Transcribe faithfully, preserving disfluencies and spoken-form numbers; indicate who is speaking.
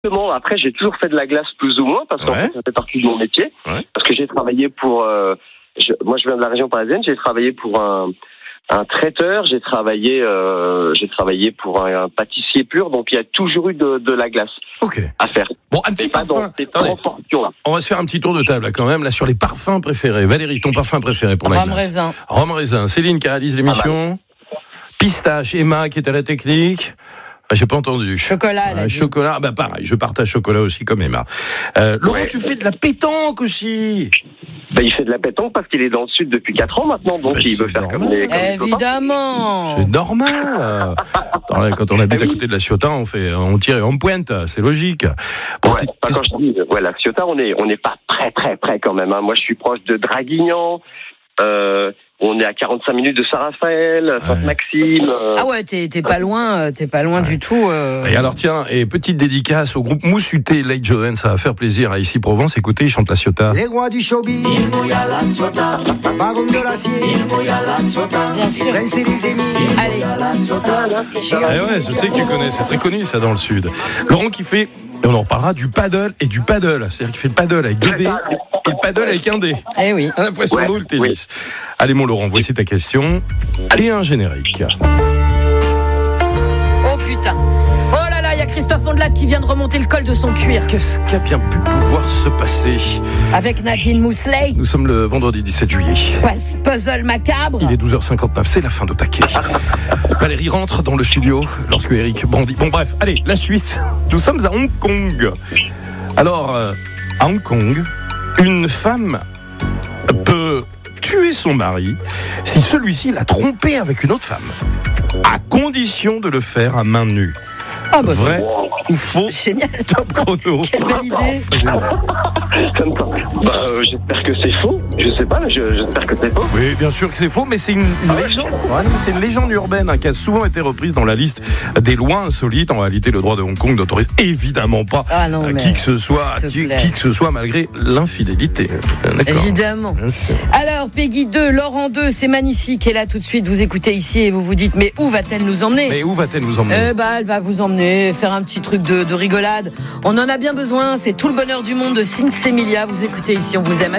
Speaker 1: Exactement. Après, j'ai toujours fait de la glace plus ou moins parce qu'en
Speaker 2: Ouais.
Speaker 1: fait, ça fait partie de mon métier.
Speaker 2: Ouais.
Speaker 1: Parce que j'ai travaillé pour. Euh, je, moi, je viens de la région parisienne. J'ai travaillé pour un, un traiteur. J'ai travaillé. Euh, j'ai travaillé pour un, un pâtissier pur. Donc, il y a toujours eu de, de la glace
Speaker 2: Ok.
Speaker 1: à faire.
Speaker 2: Bon, un petit
Speaker 1: Mais pas
Speaker 2: parfum.
Speaker 1: dans ces
Speaker 2: Attendez,
Speaker 1: proportions là.
Speaker 2: on va se faire un petit tour de table là, quand même, là, sur les parfums préférés. Valérie, ton parfum préféré pour la
Speaker 3: Rhum
Speaker 2: glace?
Speaker 3: raisin.
Speaker 2: Rhum raisin. Céline qui réalise l'émission. Pistache. Emma qui est à la technique. Ah, j'ai pas entendu.
Speaker 3: Chocolat, elle a
Speaker 2: Ouais,
Speaker 3: dit.
Speaker 2: chocolat, bah pareil, je partage chocolat aussi comme Emma. Euh, Laurent,
Speaker 1: Ouais.
Speaker 2: tu fais de la pétanque aussi.
Speaker 1: Ben, il fait de la pétanque parce qu'il est dans le sud depuis quatre ans maintenant. Donc,
Speaker 2: Ben,
Speaker 1: il veut
Speaker 2: c'est
Speaker 1: faire
Speaker 2: normal.
Speaker 1: comme les. Comme les copains.
Speaker 3: Évidemment.
Speaker 2: C'est normal. Attends, là, quand on habite
Speaker 1: Ah
Speaker 2: à
Speaker 1: oui.
Speaker 2: côté de la Ciotat, on fait, on tire et on pointe. C'est logique. Bon,
Speaker 1: Ouais,
Speaker 2: t'es-
Speaker 1: enfin, quand je dis, ouais, la Ciotat, on est, on n'est pas très, très, près quand même. Hein. Moi, je suis proche de Draguignan. Euh, on est à quarante-cinq minutes de Saint-Raphaël, Sainte-Maxime. Euh,
Speaker 3: Ah ouais, t'es, t'es pas loin, euh, t'es pas loin du tout. euh.
Speaker 2: Et alors tiens, et petite dédicace au groupe Moussuté Late Johan, ça va faire plaisir à Ici Provence. Écoutez, ils chantent la Ciotat.
Speaker 4: Les rois du showbiz, il mouille à la Ciotat. Baron de l'acier, il mouille à la Ciotat.
Speaker 3: Bien sûr.
Speaker 4: Prince et les émirs, il
Speaker 3: Allez.
Speaker 4: mouille à la Ciotat.
Speaker 2: Eh ouais, je sais que tu connais, c'est très connu ça dans le sud. Laurent qui fait, et on en reparlera, du paddle et du paddle. C'est-à-dire qu'il fait le paddle avec deux dés et le paddle avec un dé.
Speaker 3: Eh oui.
Speaker 2: À la fois sur
Speaker 1: Ouais,
Speaker 2: l'eau, le tennis. Allez mon Laurent, voici ta question. Et un générique.
Speaker 3: Oh putain. Oh là là, il y a Christophe Ondelat qui vient de remonter le col de son cuir.
Speaker 2: Qu'est-ce qui a bien pu pouvoir se passer?
Speaker 3: Avec Nadine Mousseley.
Speaker 2: Nous sommes le vendredi dix-sept juillet.
Speaker 3: Pas- Puzzle macabre.
Speaker 2: Il est douze heures cinquante-neuf, c'est la fin de taquet. Valérie rentre dans le studio lorsque Eric brandit. Bon bref, allez, la suite. Nous sommes à Hong Kong. Alors, euh, à Hong Kong, une femme peut tuer son mari si celui-ci l'a trompée avec une autre femme, à condition de le faire à main nue.
Speaker 3: Ah bah
Speaker 2: Vrai ou faux?
Speaker 3: c'est génial.
Speaker 2: Top chrono.
Speaker 3: Quelle belle idée.
Speaker 1: comme ça. Bah, euh, j'espère que c'est faux. Je sais pas, mais je- j'espère que c'est faux.
Speaker 2: Oui, bien sûr que c'est faux, mais c'est une, une légende. Ouais, non, mais c'est une légende urbaine hein, qui a souvent été reprise dans la liste des lois insolites. En réalité, le droit de Hong Kong n'autorise évidemment pas
Speaker 3: Ah non,
Speaker 2: euh,
Speaker 3: mais
Speaker 2: qui que ce soit,
Speaker 3: s'il te
Speaker 2: qui,
Speaker 3: plaît.
Speaker 2: qui que ce soit, malgré l'infidélité. Euh, D'accord.
Speaker 3: Évidemment.
Speaker 2: Bien sûr.
Speaker 3: Alors, Peggy deux, Laurent deux, c'est magnifique. Et là, tout de suite, vous écoutez ici et vous vous dites, mais où va-t-elle nous emmener?
Speaker 2: Mais où va-t-elle nous emmener?
Speaker 3: Eh ben, elle va vous emmener faire un petit truc de, de rigolade. On en a bien besoin. C'est tout le bonheur du monde de Sinsemilia. Vous écoutez ici, on vous aime. À